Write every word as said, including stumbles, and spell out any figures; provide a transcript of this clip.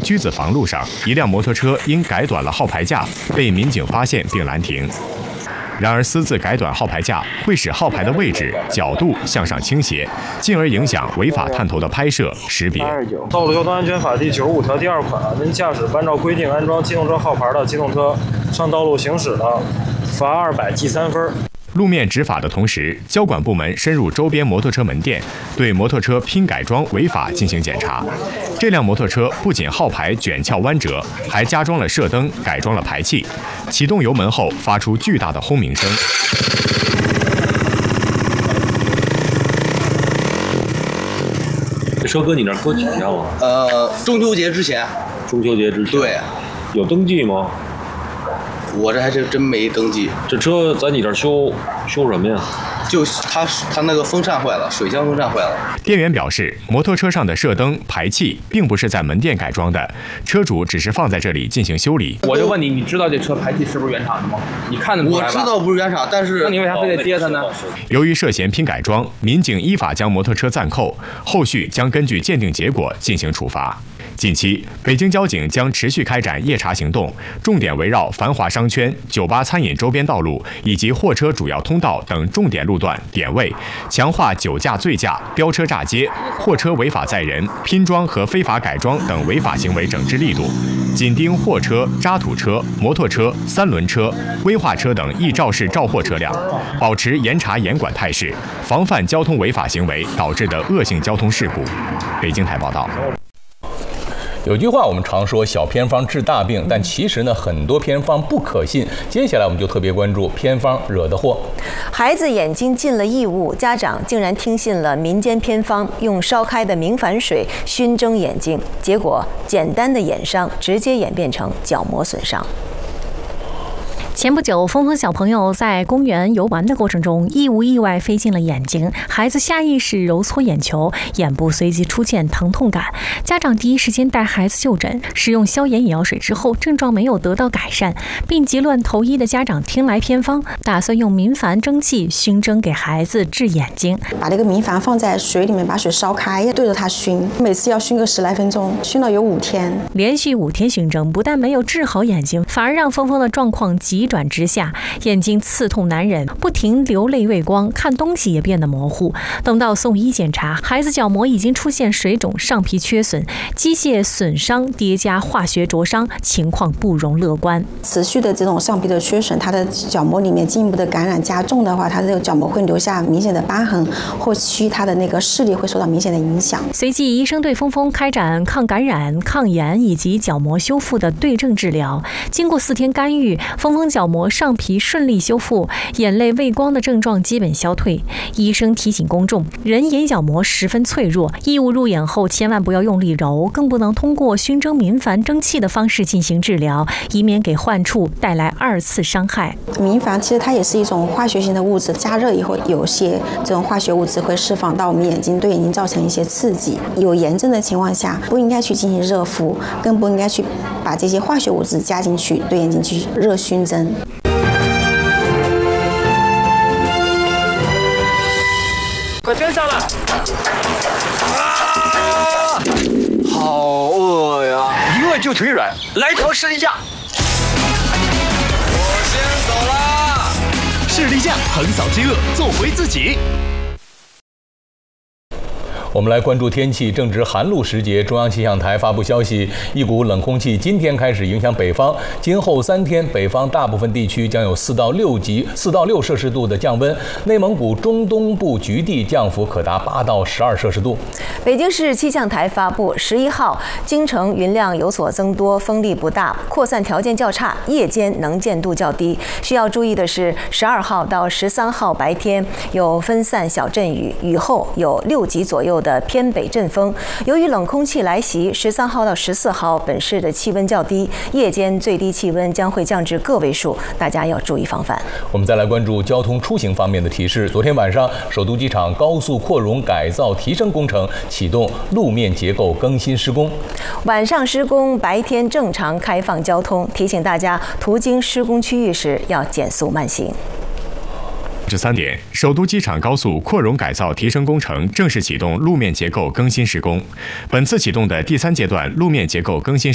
居子房路上，一辆摩托车因改短了号牌架，被民警发现并拦停。然而，私自改短号牌架会使号牌的位置、角度向上倾斜，进而影响违法探头的拍摄、识别。 道路交通安全法第九十五条第二款，您驾驶不按照规定安装机动车号牌的机动车上道路行驶的，罚二百，记三分。 路面执法的同时，交管部门深入周边摩托车门店，对摩托车拼改装违法进行检查。这辆摩托车不仅号牌卷翘弯折，还加装了射灯，改装了排气。启动油门后，发出巨大的轰鸣声。 这车搁你那儿搁几天了？ 呃，中秋节之前。 中秋节之前。 对。 有登记吗？ 我这还真真没登记。 这车在你这儿修修什么呀？ 就它它那个风扇坏了，水箱风扇坏了。 店员表示，摩托车上的射灯、排气并不是在门店改装的，车主只是放在这里进行修理。 我就问你，你知道这车排气是不是原厂的吗？你看得出来吧？ 我知道不是原厂，但是那你为啥非得接它呢？ 由于涉嫌拼改装，民警依法将摩托车暂扣，后续将根据鉴定结果进行处罚。近期，北京交警将持续开展夜查行动，重点围绕繁华商圈、酒吧、餐饮周边道路以及货车主要通道等重点路段点位，强化酒驾、醉驾、飙车炸街、货车违法载人、拼装和非法改装等违法行为整治力度，紧盯货车、渣土车、摩托车、三轮车、危化车等易肇事肇祸车辆，保持严查严管态势，防范交通违法行为导致的恶性交通事故。北京台报道。 有句话我们常说小偏方治大病，但其实呢很多偏方不可信。接下来我们就特别关注偏方惹的祸。 孩子眼睛进了异物，家长竟然听信了民间偏方，用烧开的明矾水熏蒸眼睛，结果简单的眼伤直接演变成角膜损伤。 前不久，峰峰小朋友在公园游玩的过程中，意无意外飞进了眼睛。孩子下意识揉搓眼球，眼部随即出现疼痛感。家长第一时间带孩子就诊，使用消炎眼药水之后，症状没有得到改善。病急乱投医的家长听来偏方，打算用明矾蒸汽熏蒸给孩子治眼睛。 把这个明矾放在水里面，把水烧开，对着它熏，每次要熏个十来分钟，熏了有五天。 连续五天熏蒸，不但没有治好眼睛，反而让峰峰的状况急转直下，眼睛刺痛难忍，不停流泪畏光，看东西也变得模糊。等到送医检查，孩子角膜已经出现水肿、上皮缺损、机械损伤叠加化学灼伤，情况不容乐观。 持续的这种上皮的缺损，它的角膜里面进一步的感染加重的话，它这个角膜会留下明显的疤痕，后期它的那个视力会受到明显的影响。 随即，医生对峰峰开展抗感染、抗炎以及角膜修复的对症治疗。经过四天干预，峰峰角膜上皮顺利修复，眼泪畏光的症状基本消退。医生提醒公众，人眼角膜十分脆弱，异物入眼后千万不要用力揉，更不能通过熏蒸明矾蒸汽的方式进行治疗，以免给患处带来二次伤害。 明矾其实它也是一种化学性的物质，加热以后，有些这种化学物质会释放到我们眼睛，对眼睛造成一些刺激。有炎症的情况下，不应该去进行热敷，更不应该去把这些化学物质加进去，对眼睛去热熏蒸。 快跟上了！ 啊，好饿呀！ 一饿就腿软，来条士力架。 我先走啦！士力架横扫饥饿，做回自己。 我们来关注天气。正值寒露时节，中央气象台发布消息，一股冷空气今天开始影响北方，今后三天北方大部分地区将有四到六级、四到六摄氏度的降温，内蒙古中东部局地降幅可达八到十二摄氏度。 北京市气象台发布，十一号京城云量有所增多，风力不大，扩散条件较差，夜间能见度较低。需要注意的是，十二号到十三号白天有分散小阵雨，雨后有六级左右的偏北阵风。由于冷空气来袭，十三号到十四号本市的气温较低，夜间最低气温将会降至个位数，大家要注意防范。 我们再来关注交通出行方面的提示。昨天晚上，首都机场高速扩容改造提升工程启动路面结构更新施工， 晚上施工，白天正常开放交通。提醒大家，途经施工区域时要减速慢行。 至三点，首都机场高速扩容改造提升工程正式启动路面结构更新施工。本次启动的第三阶段路面结构更新